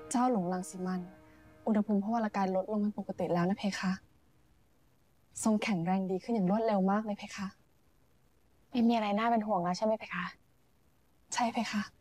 เจ้าหลงรังสีมันอุณหภูมิพระวรากายลดลงเป็นปกติแล้วนะเพคะทรงแข็งแรงดีขึ้นอย่างรวดเร็วมากเลยเพคะไม่มีอะไรน่าเป็นห่วงแล้วใช่ไหมเพคะใช่เพคะ